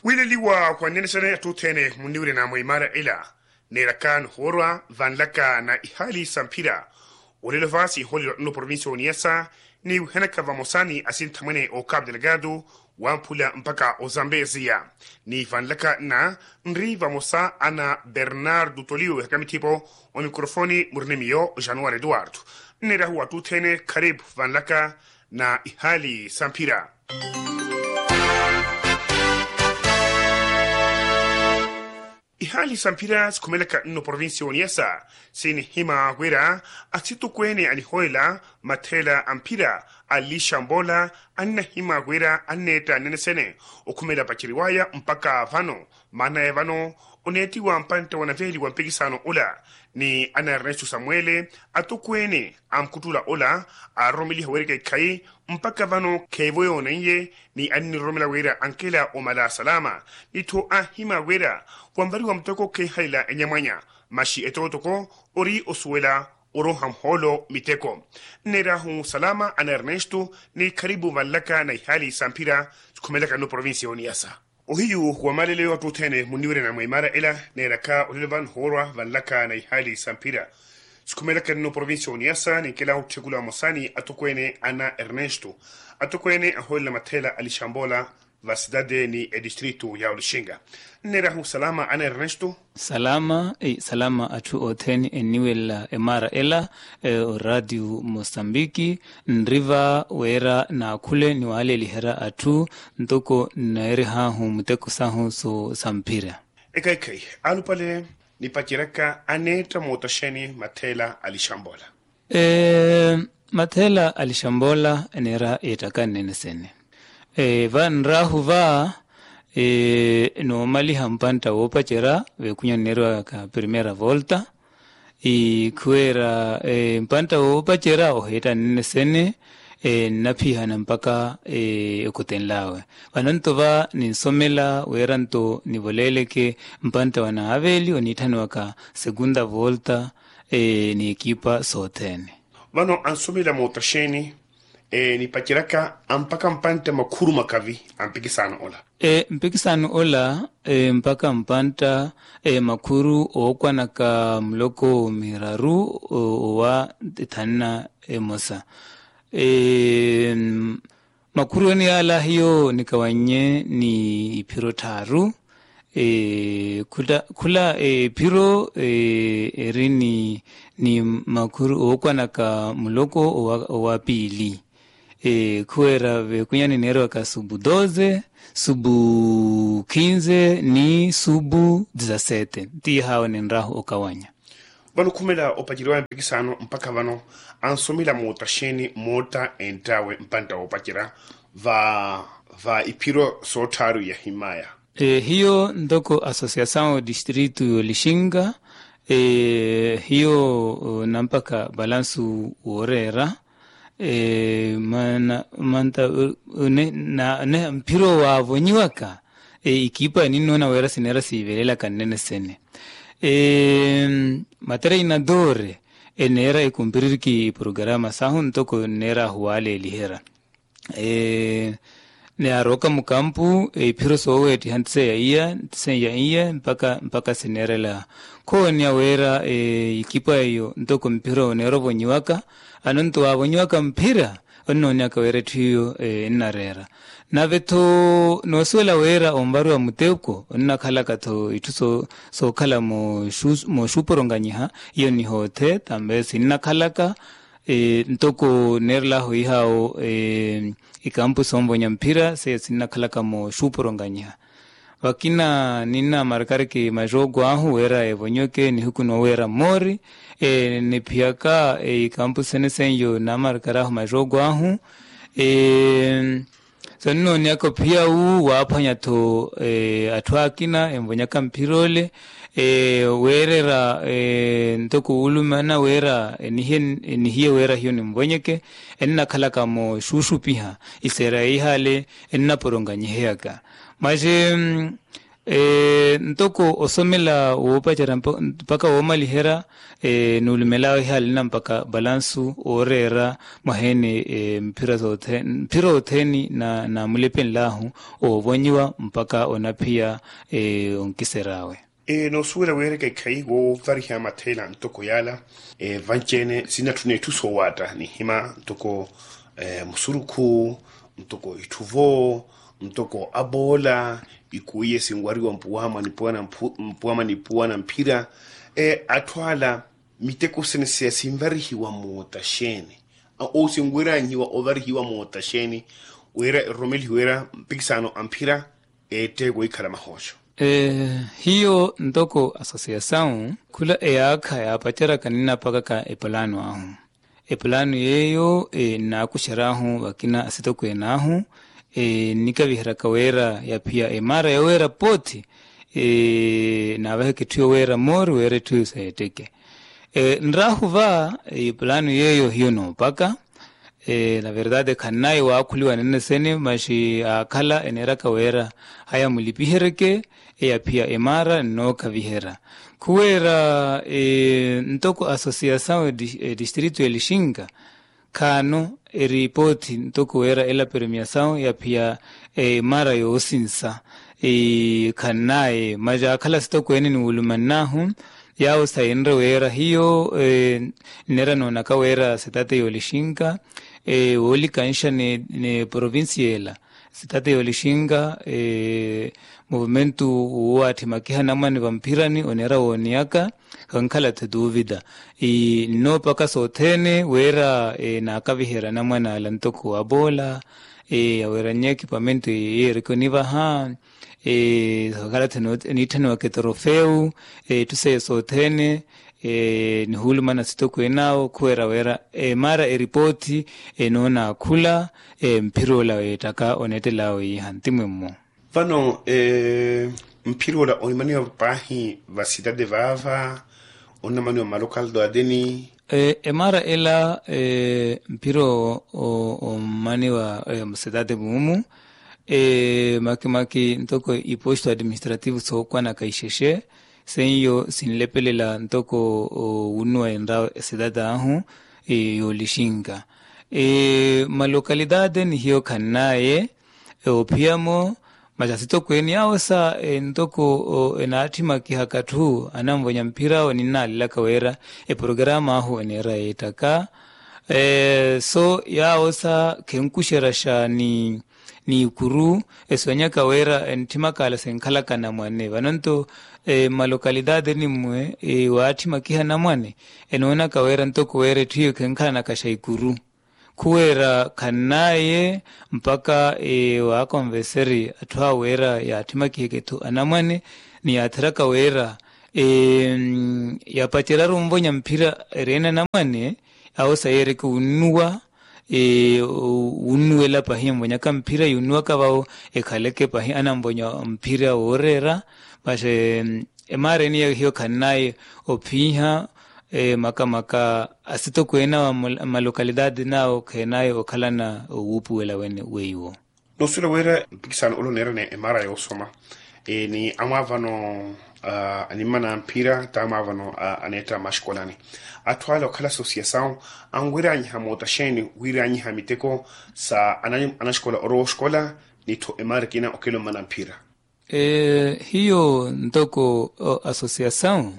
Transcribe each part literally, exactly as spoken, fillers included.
wile liwa kwa nene sana tutene muniure na muimara ila nerakan horwa van laka na ihali sampira olelo vasi holi no provincio niasa ni henaka vamosani asin tamane o Cabo Delgado wampula mpaka o Zambezia ni van laka na nri vamosa ana Bernardo Tolio hakamitipo o mikrofoni murnimio Januari Eduardo nera huwa tutene karibu van laka na ihali sampira. Ihali sampira sikumeleka no provincio Niasa sini hima gwera atitu kwene alihoela matela ampira alishambola anna hima gwera aneta nenesene okumela pachiriwaya mpaka vano mana evano oneti wa mpante wanaveli wa mpegisano ula ni ana Ernesto Samuele atukwene amkutula ola a romili hawereke kai mpaka vano kevoyo nanye ni anni romila wera ankela omala salama ito ahima wera wambari wa mtoko ke haila enyamanya mashi etotoko ori osuela oroham holo miteko nera hu salama ana Ernesto ni karibu valaka na ihali sampira kumeleka no provincio Niasa. Ohiyu wa malele wa tutene muniure na muimara ila neraka olivan horwa valaka na ihali sampira sikumeleka no provincio Niasa ni kela uchegula mosani atukwene ana Ernesto atukwene ahola matela alishambola vasidade ni edistritu ya Ulishinga nerahu salama ana Ernesto salama e salama atu oteni eniwela emara ela e, radio Mosambiki nriva wera na kule ni wale lihera atu ntoko naere hahu muteko sahu so sampira ekai kai alupale ni pakiraka aneta motasheni matela alishambola e matela alishambola enera etakane nesene e van rahu va e no mali hampanta opachera ve kunyanero ka primera volta e kuera e mpanta opachera oheta nesene e napihana mpaka e okutenlawe vananto va ninsomela weranto nivoleleke mpanta wana aveli onitano waka segunda volta e ni ekipa sotene vano ansomela motasheni e ni pakiraka ampaka mpanta makuru makavi ampikisano ola e mpikisano ola e mpaka mpanta e makuru okwanaka mloko miraru o, wa tanna e mosa e makuru ni ala hiyo nikawanye ni ipiro taru e kula kula e piro e erini ni makuru okwanaka mloko o wa pili e kuera ve kunyani nero ka subu doze subu quinze ni subu dezasete ti hao ni nrahu okawanya vano kumela opachiriwa mpikisano mpaka vano ansomila motasheni mota entawe mpanta opachira va va ipiro sotaru ya himaya e hiyo ndoko asociação distrito Ulishinga e hiyo nampaka balansu orera e mana manta ne na ne mpiro wa vonyiwaka e ikipa nino na wera sinera sivelela kanene sene e matera inadore enera e kumpiriki programa sahun toko nera huale lihera e ne aroka mukampu e piro sowe ti hantse ya iya tse ya iya mpaka mpaka sinera la ko ni awera e ikipa hiyo ntoko mpiro nero vonyiwaka anonto wa vonyiwaka mpira onno nyaka wera tiyo e narera naveto noswela wera ombaru wa muteko onna khala katho ituso so khala mo shus mo shuporonganyiha iyo ni hote tambe sinna khalaka e ntoko nerla hoihao e ikampu sombonya mpira se sinna khalaka mo shuporonganyiha wakina nina markare ki majogo ahu wera e vonyoke ni huku no wera mori e ne piaka e ikampu senesenyo na markara ahu majogo ahu e sanno nyako pia u wapanya to e atwakina embonyaka mpirole e werera e ntoko ulumana wera e nihe nihe wera hiyo ni mbonyeke enna khalaka mo shushu piha isera ihale enna poronganyeheka maje e ntoko osomela wopachera mpaka womalihera e nulumela halina mpaka balansu orera mahene e, mpira zote mpira oteni na na mulepen lahu ovonyiwa mpaka onapia e onkiserawe e no suera were ke kai go variha matela ntoko yala e vanchene sinatune tuso wata ni hima ntoko e, musuruku ntoko ituvo ntoko abola ikuye singwariwa mpuama nipuana mpuama nipuana mpira e atwala miteko senese simvarihiwa motasheni o singwira nyiwa ovarihiwa motasheni wera romeli wera mpikisano ampira e tego ikala mahosho Eh, hiyo ntoko asociação kula eaka ya pachara kanina paka ka epulano ahu epulano yeyo e, na kusharahu wakina asitoko enahu e, nika vihara kawera ya pia emara ya wera poti e, na wahe kituyo wera mori wera tuyo sayeteke e, nrahu va epulano yeyo hiyo no paka e, la verdade kanai wa akuliwa nene sene mashi akala enera kawera haya mulipihereke ya pia emara no kavihera kuwera e, ntoko asociação di, e, distrito elishinga kano e ripoti ntoko wera ela premiação ya pia e, mara yo sinsa e, kanae maja kala stoko eni ulumanahu yao sainre wera hiyo e, nera no nakawera setate yo elishinga e, oli kansha ne, ne provinciela setate yo elishinga e, movimento wati makiha namani vampirani onera woniaka kankala teduvida i no paka sotene wera e, na kavihera namana lantoko abola e wera nyeki pamento e rekoniva ha e kala teno ni teno ke trofeu e tuse sotene e ni hulumana sitoko enao kuera wera e mara e ripoti e nona kula e mpirola etaka onetela wi hantimwemo vano eh, mpirola onimani wa pahi va cidade vava onimani wa malokal do adeni e, emara ela e, mpiro o, o mani wa e, cidade mumu e, maki maki ntoko iposto administrativo so kwana kaisheshe senyo sinlepelela ntoko unua enra cidade ahu e, yo lishinga e, malokalidade ni hiyo kanaye e, opiamo majasito kweni yao sa e, ntoko enatima kihakatu anamvonya mpira wa nina alilaka wera e programa ahu enera etaka e, so yao sa kenkusherasha ni ni ukuru esonyaka wera entima kala senkala kana mwane vanonto e, malokalidade ni mwe e, waatima kiha na mwane enona kawera ntoko were tuyo kenkana kasha ikuru kuwera kanaye mpaka e, wa konveseri atwa wera ya timakiheketu anamwane ni atraka wera e, ya pachera rumbonya mpira rena namwane au sayere ku unua e, unuela pahi mbonya ka mpira yunua ka bao e khaleke pahi anambonya mpira orera bashe emare ni hiyo kanaye opiha e maka maka asito kuena wa malokalidade nao kenayo okalana upu wela wene weiwo no sura wera pikisan olo nera ne emara yo soma e ni amavano uh, animana mpira ta amavano uh, aneta mashkolani atwala kala associação angwira nyi hamota sheni wira nyi hamiteko sa anani anashkola oro shkola ni to emara kina okelo mana mpira e hiyo ntoko associação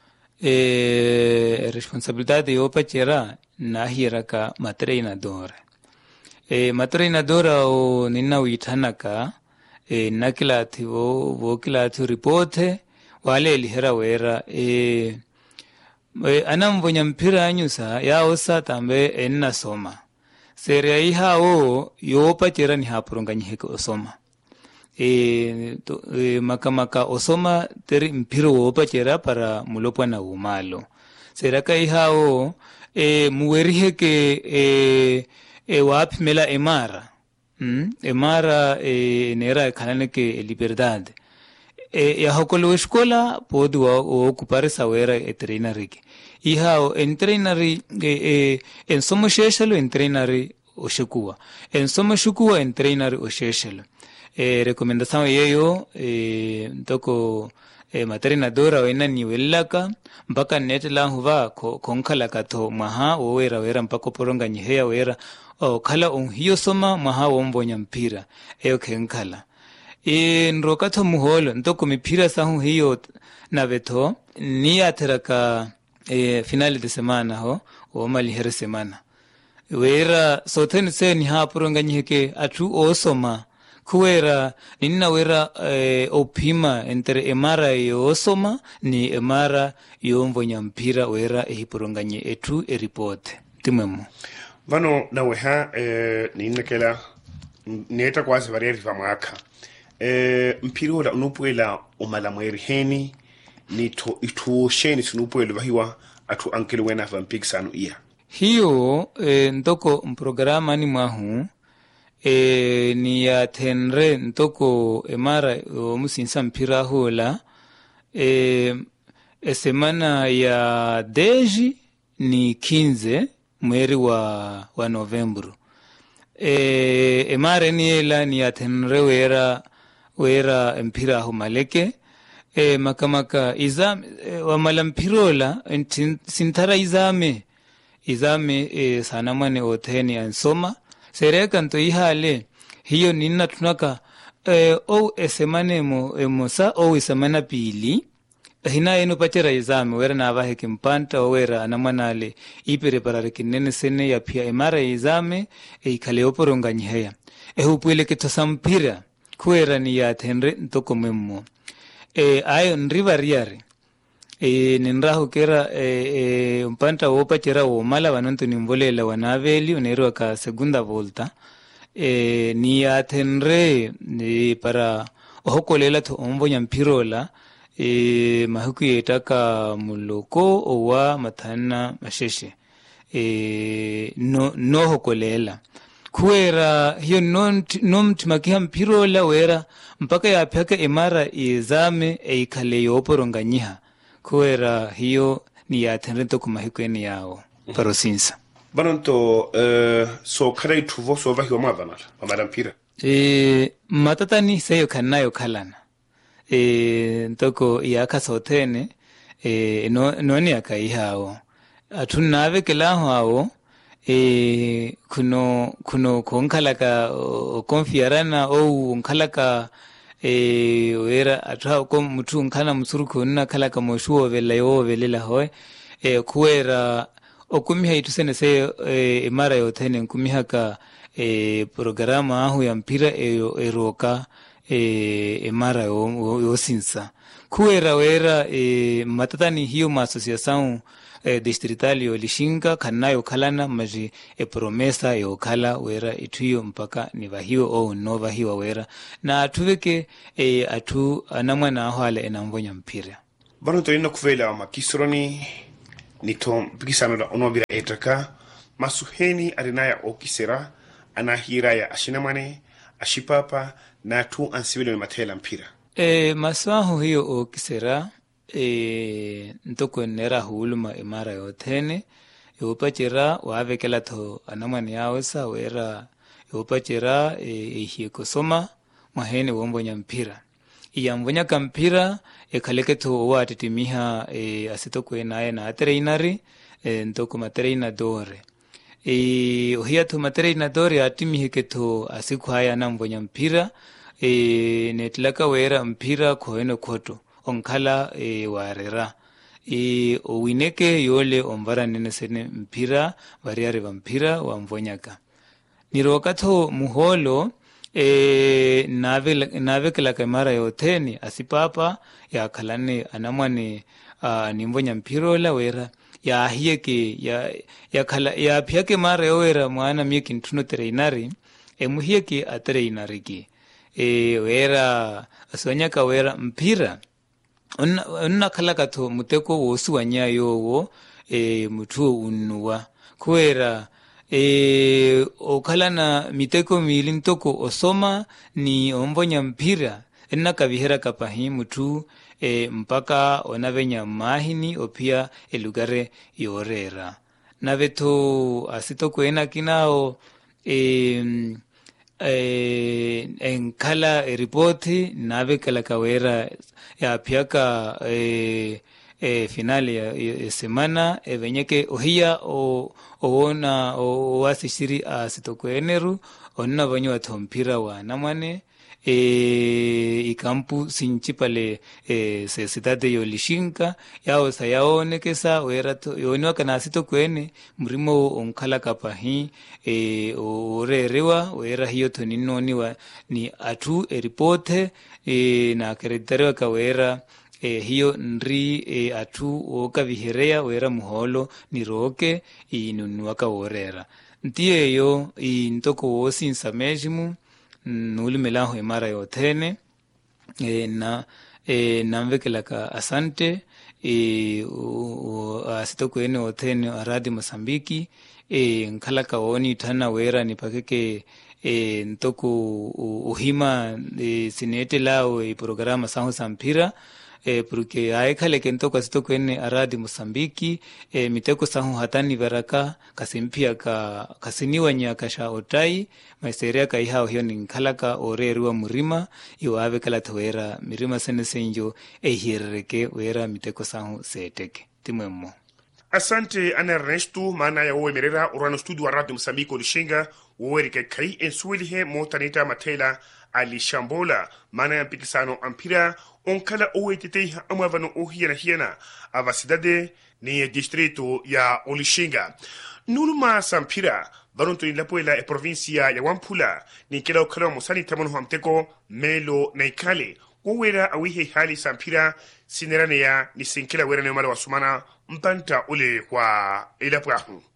e responsabilidade yo pachera na hiraka matreinadora e matreinadora o nina uitanaka e nakila tivo vokila tu reporte wale lihera wera e, e anamvonya mpira anyusa ya osa tambe enna soma seria iha o yo pachera ni hapuronganyiheke osoma e, to, e makamaka osoma teri mpiro wopachera para mulopwa na umalo seraka ihao e muweriheke e, e wapimela emara mm? emara e, nera kananeke liberdade e, ya hokolo escola podu wa ocupar esa wera e treinarike ihao en treinari e, e, en somo sheshalo en treinari oshikuwa en somo shikuwa en treinari osheshalo e, recomendação yeyo e, ntoko e, materinadora wena ni welaka mpaka netela huva ko, konkala kato maha wera wera mpako poronga nyiheya wera o kala on hiyo soma maha wombonya mpira eyo kenkala e nrokato muholo ntoko mipira sahu hiyo na veto ni ateraka e, finali de semana ho o mali here semana wera soten se ni ha poronga nyiheke atu osoma kuwera nina wera e, opima entre emara yosoma ni emara yomvonya mpira wera ehiporonganye etu e report timemo vano na weha e, nina kela neta kwasi varieri famaka e, mpira wala unupuela umala mweri heni ni to itu sheni sinupuela vahiwa atu ankele wena vampikisano iya hiyo e, ntoko mprograma ni mahu e, ni ya tenre ntoko emara o musinsa mpira hola e, e semana ya deji ni quinze mweri wa, wa novembro e, emara ni ela ni ya tenre wera wera mpira ho maleke e, makamaka izame e, wa malampirola sintara izame izame e, sanamane oteni ansoma sereka nto ihale hiyo nina tunaka e, ou esemane mo emosa ou esemana pili hina eno pachera izame wera na abahe kimpanta wera anamanale ipere parare kinene sene ya pia emara izame e ikale oporonga nyiheya e hupwele kitosampira kuera ni ya tenre ntoko memmo e ayo nriva riare e ninraho kera e, e umpanta wopa chera wo mala wanonto nimvolela wanaveli unerwa ka segunda volta e ni atenre e, para ohokolela to omvonya mpirola e mahuku yetaka muloko owa matana masheshe e no no hokolela kuera hiyo non nom timakia mpirola wera mpaka ya paka emara izame e ikale yoporonga nyiha kuera hiyo ni ya tenrento kumahikweni yao parosinsa banonto uh, so kare tuvo so vahiwa mavanara mamara mpira e matata ni seyo kanayo kalana e ntoko yaka sotene e no noni akaihao atunave kelaho hao e kuno kuno konkalaka konfiarana au onkalaka e wera atra ko mutu nkana musuruko nna kala ka moshuo vela yo velela hoye e kuera okumiha itusene se e, mara yotene nkumiha ka e programa ahu ya mpira e, eroka e, e mara yo, yo sinsa kuera wera e, matatani hiyo ma asociação e, distrital yo lishinga kanayo kalana maji e promesa yo kala wera ituyo mpaka ni vahiyo o no vahiwa wera na atuveke e, atu anamwana aho ale enamvonya mpira bano to ina kuvela makisroni nito bikisano da onobira etaka masuheni arinaya okisera anahira ya ashinamane ashipapa na tu ansibilo matela mpira e maswaho hiyo okisera e ntoko nera huluma imara yotene yopachera wavekela to anamani yaosa wera yopachera e hikosoma mahene wombonya mpira iyamvonya kampira ekaleke to watitimiha e asitoko enaye na atreinari e ntoko matreinadore e ohia to matreinadore atimihe to asikwaya na mvonya mpira e netlaka wera mpira koeno koto onkala e warera e owineke yole omvara nene sene mpira variare va mpira wa mvonyaka nirokatho muholo e nave nave kala kamera yoteni asipapa ya kalane anamwane uh, nimvonya mpirola wera ya hieke ya ya kala ya pyake mara yowera mwana mieki ntuno treinari e muhieke atreinari ki e wera asonyaka wera mpira unna kala kato muteko wosu wanyayo wo e mutu unwa kuera e okalana miteko milintoko osoma ni omvonya mpira enna kabihera kapahi mutu e mpaka onavenya mahini opia elugare yorera naveto asitoko ena kinao e eh, en kala e ripoti nabe kala kawera ya piaka eh, eh, finali ya, ya semana e venyeke ohia o oona o wasishiri a sitokweneru onna banyo atompira wa namane e ikampu sinchipale e se sitate yo lishinka yao sayaone kesa wera to yonwa kana sito kwene mrimo onkala kapahi e orerewa wera hiyo to ninoni wa ni atu e ripote e na kereterewa kawera e hiyo nri e atu okaviherea wera muholo niroke inunuaka worera ntiye yo intoko wosi insamejimu nulimelaho imara yotene e, na e, namvekelaka asante e, asitokwene otene aradi Mosambiki e, nkalaka oni tana wera nipakeke e, ntoko uhima e, sinete lao e, programa saho sampira e, porque aekale que ntoko asitokwene aradi Mosambiki e, miteko saho hatani veraka kasimpia ka kasiniwa nyakasha otai maiseria ka ihao hiyo ni nkalaka orerua murima iwaave kala tawera mirima sene senjo e hirreke wera miteko saho seteke timwemo. Asante ana Ernesto maana ya uwe merera urano studio wa Radio Msambiko lishinga uwerike kai ensuilihe motanita matela alishambola maana ya mpikisano ampira onkala uwe teteiha amavano uhiana hiana avasidade ni distrito ya Olishinga. Nuluma sampira baronto ni lapoela e provincia ya Wampula ni kila ukala musani tamano hamteko melo na ikale uwera awihe hali sampira sinerane ya ni sinkela wera ne mala wasumana mpanta ule kwa ilapo yahu.